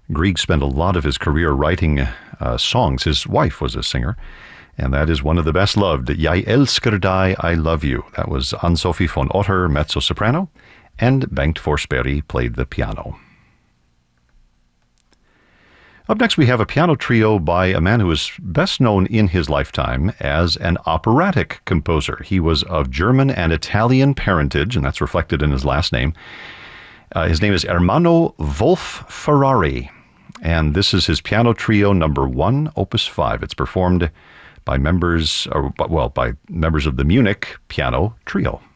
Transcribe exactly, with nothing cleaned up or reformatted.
Grieg spent a lot of his career writing uh, songs. His wife was a singer, and that is one of the best loved, Jeg elsker deg, I love you. That was Ann-Sofie von Otter, mezzo-soprano, and Bengt Forsberg played the piano. Up next, we have a piano trio by a man who is best known in his lifetime as an operatic composer. He was of German and Italian parentage, and that's reflected in his last name. Uh, his name is Ermanno Wolf Ferrari, and this is his piano trio number one, opus five. It's performed by members, or, well, by members of the Munich Piano Trio.